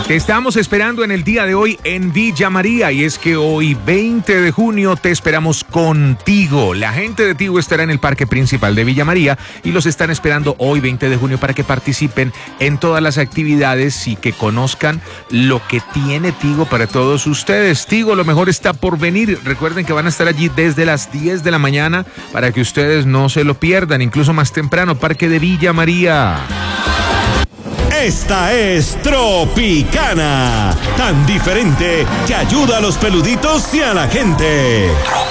Te estamos esperando en el día de hoy en Villa María, y es que hoy 20 de junio te esperamos con Tigo. La gente de Tigo estará en el parque principal de Villa María y los están esperando hoy 20 de junio para que participen en todas las actividades y que conozcan lo que tiene Tigo para todos ustedes. Tigo, lo mejor está por venir. Recuerden que van a estar allí desde las 10 de la mañana para que ustedes no se lo pierdan, incluso más temprano, Parque de Villa María. Esta es Tropicana, tan diferente que ayuda a los peluditos y a la gente.